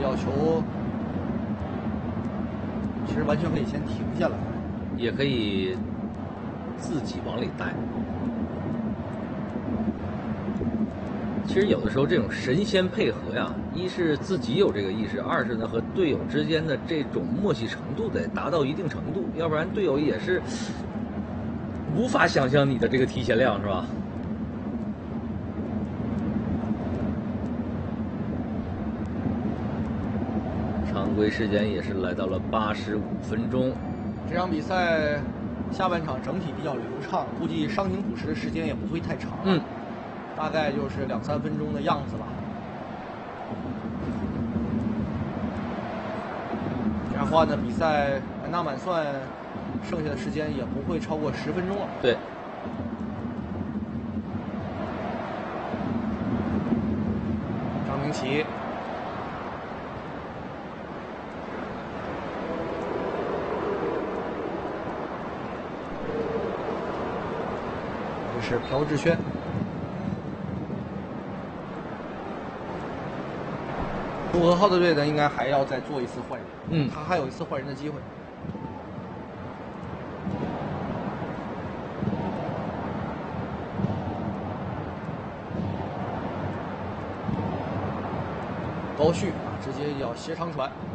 角球其实完全可以先停下来， 也可以自己往里带。其实有的时候这种神仙配合呀，一是自己有这个意识，二是呢和队友之间的这种默契程度得达到一定程度，要不然队友也是无法想象你的这个提前量，是吧？常规时间也是来到了85分钟。 这场比赛下半场整体比较流畅，估计伤停补时的时间也不会太长，大概就是2-3分钟的样子吧。这样的话呢，比赛满打满算，剩下的时间也不会超过10分钟了。 对。 张明启。这是朴智轩。杜和浩的队呢，应该还要再做一次换人，他还有一次换人的机会。高旭啊，直接要斜长传。